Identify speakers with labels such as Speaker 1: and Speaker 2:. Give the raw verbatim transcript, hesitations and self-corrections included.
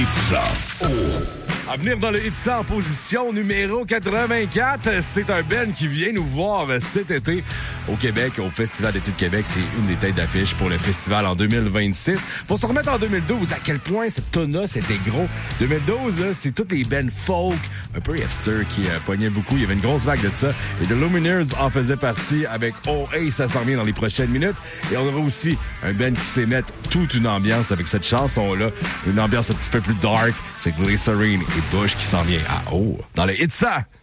Speaker 1: Itza. Oh.
Speaker 2: À venir dans le Itza en position numéro quatre-vingt-quatre, c'est un band qui vient nous voir cet été au Québec, au Festival d'été de Québec. C'est une des têtes d'affiche pour le festival en deux mille vingt-six. Faut se remettre en deux mille douze à quel point cette tonne-là, c'était gros. deux mille douze, là, c'est toutes les bands folk, un peu hipster qui euh, poignaient beaucoup. Il y avait une grosse vague de ça. Et The Lumineers en faisait partie avec Oh Hey, ça s'en vient dans les prochaines minutes. Et on aura aussi un band qui sait mettre toute une ambiance avec cette chanson-là. Une ambiance un petit peu plus dark. C'est Glycerine et Bush qui s'en vient à haut dans le Itza.